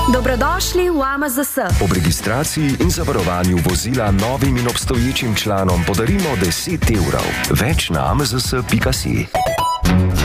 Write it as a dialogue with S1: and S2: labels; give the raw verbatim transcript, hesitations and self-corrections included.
S1: Dobrodošli v A M Z S.
S2: Ob registraciji in zavarovanju vozila novim in obstoječim članom podarimo deset evrov. Več na a m z s pika si.